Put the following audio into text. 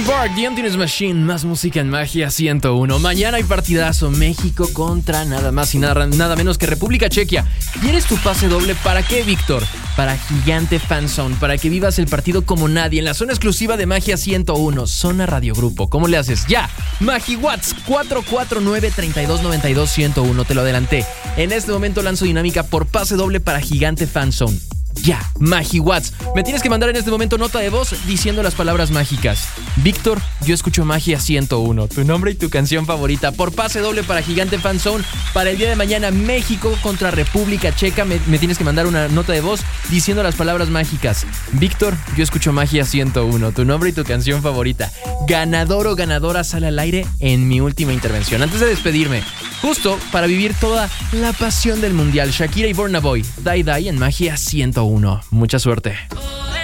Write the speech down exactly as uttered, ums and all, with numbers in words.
Park, The Emptiness Machine, más música en Magia ciento uno. Mañana hay partidazo, México contra nada más y nada, nada menos que República Chequia. ¿Quieres tu pase doble? ¿Para qué, Víctor? Para Gigante Fan Zone, para que vivas el partido como nadie en la zona exclusiva de Magia ciento uno, Zona Radio Grupo. ¿Cómo le haces? Ya, MagiWatts cuatro cuatro nueve, tres dos nueve dos, uno cero uno, te lo adelanté. En este momento lanzo dinámica por pase doble para Gigante Fan Zone. Ya, MagiWatts. Me tienes que mandar en este momento nota de voz diciendo las palabras mágicas. Víctor, yo escucho Magia ciento uno. Tu nombre y tu canción favorita. Por pase doble para Gigante Fan Zone. Para el día de mañana, México contra República Checa. Me, me tienes que mandar una nota de voz diciendo las palabras mágicas. Víctor, yo escucho Magia ciento uno. Tu nombre y tu canción favorita. Ganador o ganadora sale al aire en mi última intervención. Antes de despedirme, justo para vivir toda la pasión del mundial, Shakira y Burna Boy. Die Die en Magia ciento uno. Mucha suerte.